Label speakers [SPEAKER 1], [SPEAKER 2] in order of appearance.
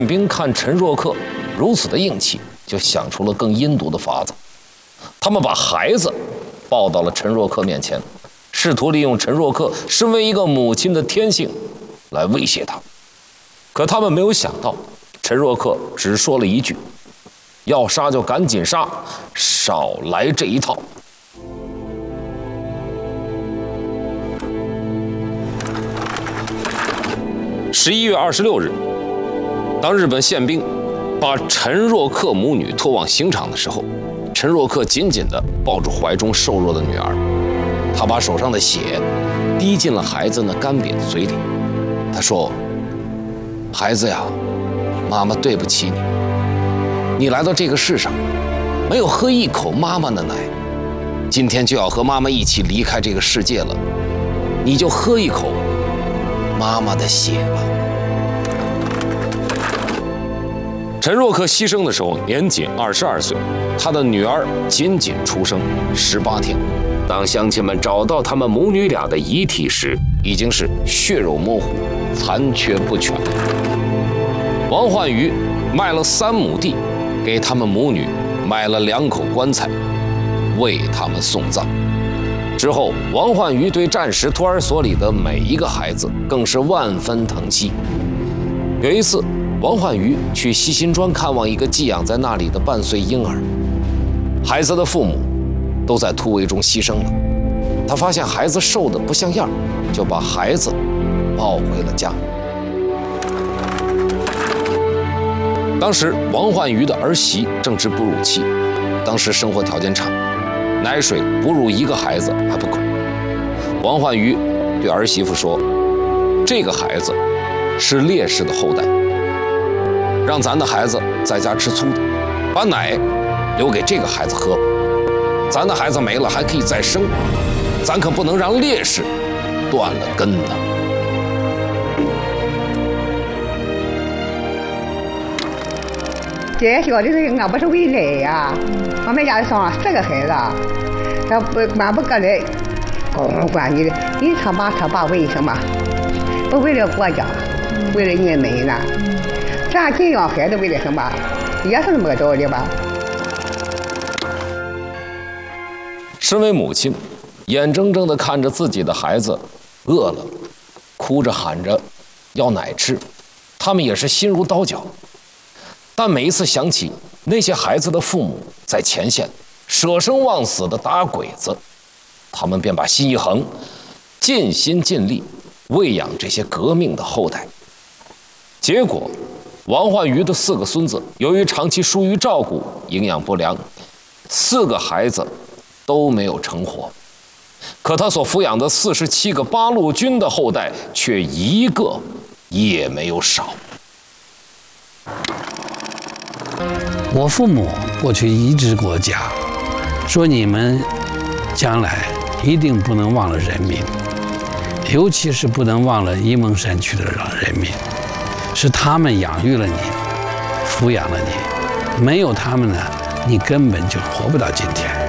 [SPEAKER 1] 兵看陈若克如此的硬气，就想出了更阴毒的法子。他们把孩子抱到了陈若克面前，试图利用陈若克身为一个母亲的天性来威胁他。可他们没有想到，陈若克只说了一句：“要杀就赶紧杀，少来这一套。”11月26日，当日本宪兵把陈若克母女拖往刑场的时候，陈若克紧紧地抱住怀中瘦弱的女儿，他把手上的血滴进了孩子那干瘪的嘴里。他说：“孩子呀，妈妈对不起你。你来到这个世上，没有喝一口妈妈的奶，今天就要和妈妈一起离开这个世界了，你就喝一口妈妈的血吧。”陈若克牺牲的时候年仅22岁，他的女儿仅仅出生18天。当乡亲们找到他们母女俩的遗体时，已经是血肉模糊，残缺不全。王焕瑜卖了3亩地，给他们母女买了2口棺材，为他们送葬。之后，王焕瑜对战时托儿所里的每一个孩子更是万分疼惜。有一次，王焕瑜去西辛庄看望一个寄养在那里的半岁婴儿，孩子的父母都在突围中牺牲了。他发现孩子瘦得不像样，就把孩子抱回了家。当时王焕瑜的儿媳正值哺乳期，当时生活条件差，奶水哺乳1个孩子还不够。王焕瑜对儿媳妇说：“这个孩子是烈士的后代，让咱的孩子在家吃粗的，把奶留给这个孩子喝。咱的孩子没了还可以再生，咱可不能让烈士断了根呢。”
[SPEAKER 2] 这小的时候俺不是未来呀，我们家生了4个孩子，他不俺不个来，管你的，你他爸为什么？不为了国家，为了你们呢？咱尽养孩子为了什么？也是那么个道理吧。
[SPEAKER 1] 身为母亲，眼睁睁地看着自己的孩子饿了，哭着喊着要奶吃，他们也是心如刀绞。但每一次想起那些孩子的父母在前线舍生忘死的打鬼子，他们便把心一横，尽心尽力喂养这些革命的后代。结果，王焕瑜的4个孙子由于长期疏于照顾，营养不良，4个孩子都没有成活。可他所抚养的47个八路军的后代，却一个也没有少。
[SPEAKER 3] 我父母过去一直给我讲，说你们将来一定不能忘了人民，尤其是不能忘了沂蒙山区的人民，是他们养育了你，抚养了你，没有他们呢，你根本就活不到今天。